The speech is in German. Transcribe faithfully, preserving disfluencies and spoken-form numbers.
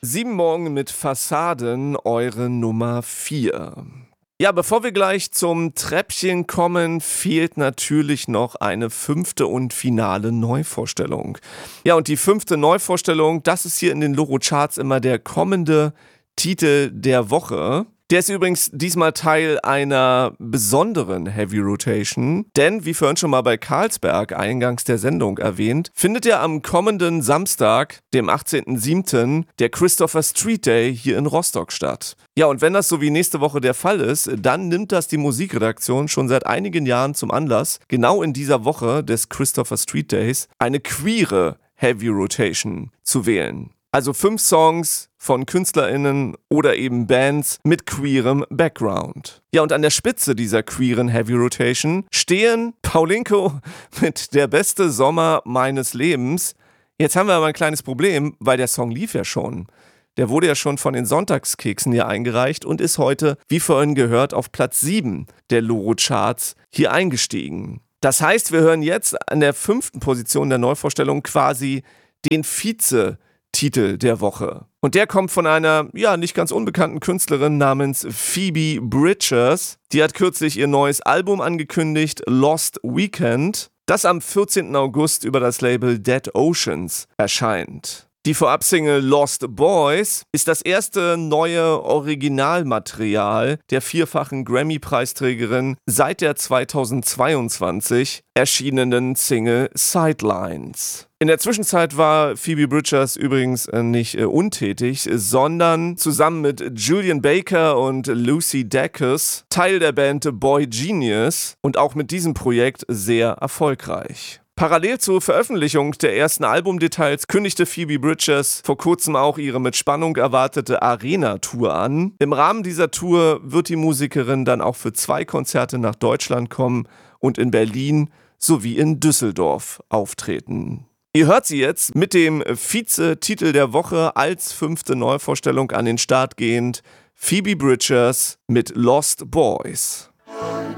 Sieben Morgen mit Fassaden, eure Nummer vier. Ja, bevor wir gleich zum Treppchen kommen, fehlt natürlich noch eine fünfte und finale Neuvorstellung. Ja, und die fünfte Neuvorstellung, das ist hier in den Loro-Charts immer der kommende Titel der Woche. Der ist übrigens diesmal Teil einer besonderen Heavy Rotation, denn wie vorhin schon mal bei Carlsberg eingangs der Sendung erwähnt, findet ja am kommenden Samstag, dem achtzehnten siebten, der Christopher Street Day hier in Rostock statt. Ja, und wenn das so wie nächste Woche der Fall ist, dann nimmt das die Musikredaktion schon seit einigen Jahren zum Anlass, genau in dieser Woche des Christopher Street Days eine queere Heavy Rotation zu wählen. Also fünf Songs von KünstlerInnen oder eben Bands mit queerem Background. Ja, und an der Spitze dieser queeren Heavy Rotation stehen Paulinko mit Der beste Sommer meines Lebens. Jetzt haben wir aber ein kleines Problem, weil der Song lief ja schon. Der wurde ja schon von den Sonntagskeksen hier eingereicht und ist heute, wie vorhin gehört, auf Platz sieben der Loro-Charts hier eingestiegen. Das heißt, wir hören jetzt an der fünften Position der Neuvorstellung quasi den Vize- Titel der Woche. Und der kommt von einer, ja, nicht ganz unbekannten Künstlerin namens Phoebe Bridgers. Die hat kürzlich ihr neues Album angekündigt, Lost Weekend, das am vierzehnten August über das Label Dead Oceans erscheint. Die Vorabsingle Lost Boys ist das erste neue Originalmaterial der vierfachen Grammy-Preisträgerin seit der zweitausendzweiundzwanzig erschienenen Single Sidelines. In der Zwischenzeit war Phoebe Bridgers übrigens nicht äh, untätig, sondern zusammen mit Julian Baker und Lucy Dacus Teil der Band Boy Genius und auch mit diesem Projekt sehr erfolgreich. Parallel zur Veröffentlichung der ersten Albumdetails kündigte Phoebe Bridgers vor kurzem auch ihre mit Spannung erwartete Arena-Tour an. Im Rahmen dieser Tour wird die Musikerin dann auch für zwei Konzerte nach Deutschland kommen und in Berlin sowie in Düsseldorf auftreten. Ihr hört sie jetzt mit dem Vize-Titel der Woche als fünfte Neuvorstellung an den Start gehend. Phoebe Bridgers mit Lost Boys.